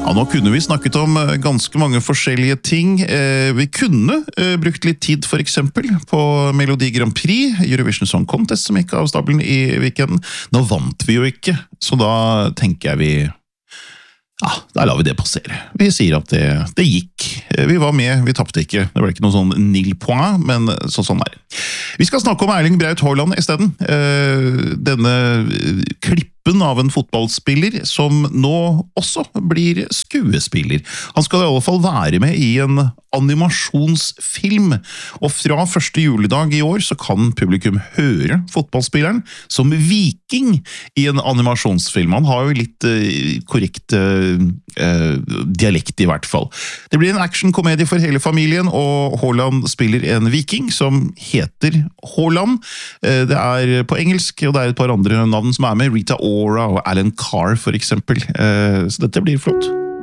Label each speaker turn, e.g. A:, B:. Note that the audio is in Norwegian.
A: Ja, nå kunne vi snakket om ganske mange forskjellige ting. Vi kunne brukt litt tid for eksempel på Melodi Grand Prix, Eurovision Song Contest som gikk av stabelen i weekenden. Nå vant vi jo ikke, så da tenker jeg da lar vi det passere. Vi sier at det gikk. Vi var med, vi tappte ikke. Det ble ikke noe sånn nil point, men sånn er det. Vi skal snakke om Erling Braut Haaland i stedet. Denne klippen av en fotballspiller som nå også blir skuespiller. Han skal i alle fall være med i en animasjonsfilm, og fra første juledag i år så kan publikum høre fotballspilleren som viking i en animasjonsfilm. Han har jo litt korrekt dialekt i hvert fall. Det blir en actionkomedie for hele familien, og Haaland spiller en viking som heter Haaland. Det er på engelsk, og det er et par andre navn som er med, Rita Ora og Alan Carr for eksempel. Så dette blir flott.